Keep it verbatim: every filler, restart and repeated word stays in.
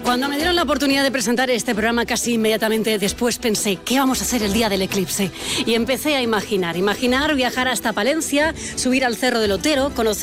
Cuando me dieron la oportunidad de presentar este programa, casi inmediatamente después pensé, ¿qué vamos a hacer el día del eclipse? Y empecé a imaginar, imaginar viajar hasta Palencia, subir al Cerro del Otero, conocer